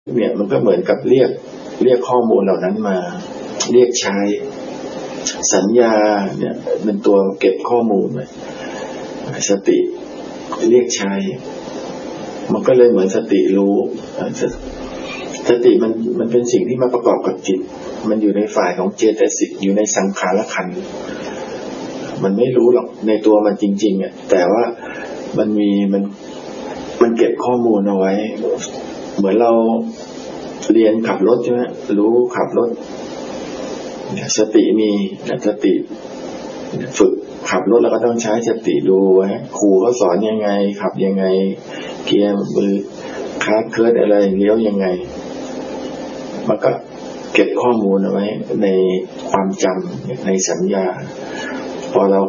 เนี่ยมันก็เหมือนกับเรียกข้อมูลเหล่านั้นมาเรียกใช้สัญญาเนี่ยเป็นตัวเก็บข้อมูลไว้สติเรียกใช้มันก็เลยเหมือนสติรู้สติมันเป็นสิ่งที่มาประกอบกับจิตมันอยู่ในฝ่ายของเจตสิกอยู่ในสังขารขันธ์มันไม่รู้หรอกในตัวมันจริงๆอ่ะแต่ว่ามันเก็บข้อมูลเอาไว้เหมือนเราเรียนขับรถใช่ไหมรู้ขับรถสติมีสติฝึกขับรถแล้วก็ต้องใช้สติดูไว้ครูเขาสอนยังไงขับยังไงเกียร์มือคาร์เคลื่อนอะไรเลี้ยวยังไงมันก็เก็บข้อมูลเอาไว้ในความจำในสัญญาพอเรา